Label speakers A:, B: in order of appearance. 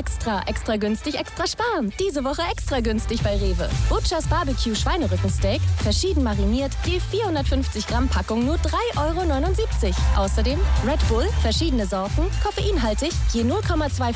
A: Extra. Extra günstig, extra sparen. Diese Woche extra günstig bei Rewe. Butchers Barbecue Schweinerückensteak, verschieden mariniert, je 450 Gramm Packung nur 3,79 €. Außerdem Red Bull, verschiedene Sorten, koffeinhaltig, je 0,25